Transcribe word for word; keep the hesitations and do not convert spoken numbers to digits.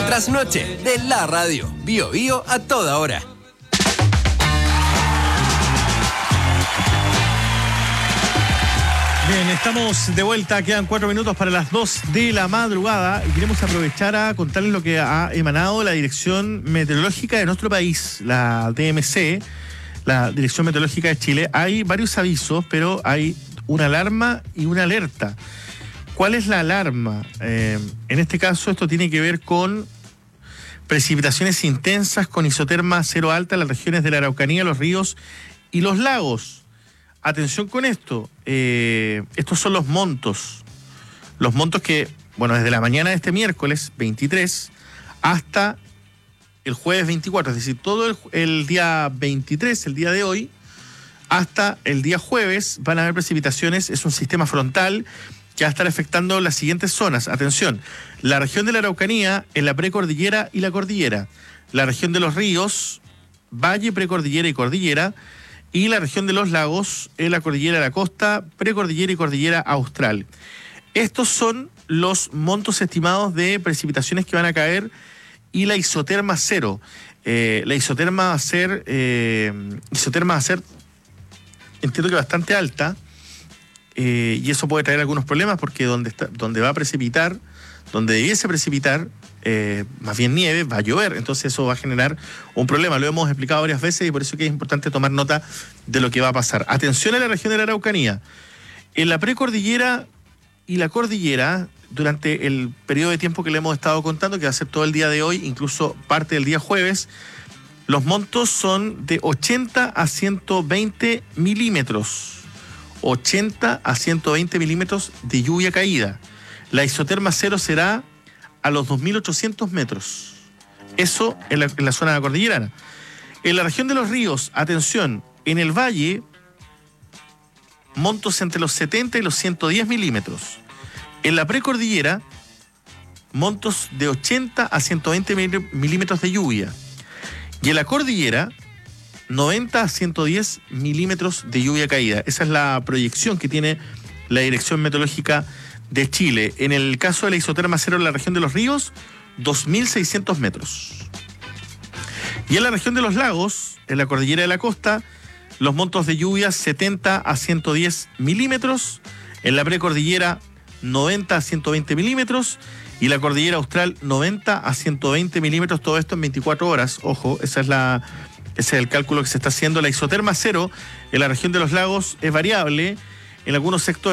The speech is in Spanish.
Trasnoche de la radio. Bio Bio a toda hora. Bien, estamos de vuelta, quedan cuatro minutos para las dos de la madrugada y queremos aprovechar a contarles lo que ha emanado la Dirección Meteorológica de nuestro país, la D M C, la Dirección Meteorológica de Chile. Hay varios avisos, pero hay una alarma y una alerta. ¿Cuál es la alarma? Eh, en este caso, esto tiene que ver con precipitaciones intensas con isoterma cero alta en las regiones de la Araucanía, los ríos y los lagos. Atención con esto, eh, estos son los montos, los montos que, bueno, desde la mañana de este miércoles veintitrés hasta el jueves veinticuatro, es decir, todo el, el día veintitrés, el día de hoy, hasta el día jueves van a haber precipitaciones. Es un sistema frontal que va a estar afectando las siguientes zonas. Atención, la región de la Araucanía, en la precordillera y la cordillera, la región de los ríos, valle, precordillera y cordillera, y la región de los lagos, en la cordillera de la costa, precordillera y cordillera austral. Estos son los montos estimados de precipitaciones que van a caer y la isoterma cero. Eh, la isoterma va a ser, eh, isoterma va a ser, entiendo que bastante alta, eh, y eso puede traer algunos problemas porque donde, está, donde va a precipitar, donde debiese precipitar, Eh, más bien nieve, va a llover, entonces eso va a generar un problema. Lo hemos explicado varias veces y por eso que es importante tomar nota de lo que va a pasar. Atención a la región de la Araucanía. En la precordillera y la cordillera, durante el periodo de tiempo que le hemos estado contando, que va a ser todo el día de hoy, incluso parte del día jueves, los montos son de ochenta a ciento veinte milímetros. ochenta a ciento veinte milímetros de lluvia caída. La isoterma cero será a los dos mil ochocientos metros. Eso en la, en la zona cordillerana. En la región de los ríos, atención, en el valle, montos entre los setenta y los ciento diez milímetros. En la precordillera, montos de ochenta a ciento veinte milímetros de lluvia. Y en la cordillera, noventa a ciento diez milímetros de lluvia caída. Esa es la proyección que tiene la Dirección Meteorológica de Chile. En el caso de la isoterma cero en la región de los ríos, dos mil seiscientos metros. Y en la región de los lagos, en la cordillera de la costa, los montos de lluvia setenta a ciento diez milímetros, en la precordillera noventa a ciento veinte milímetros y la cordillera austral noventa a ciento veinte milímetros, todo esto en veinticuatro horas. Ojo, esa es la, ese es el cálculo que se está haciendo. La isoterma cero en la región de los lagos es variable en algunos sectores.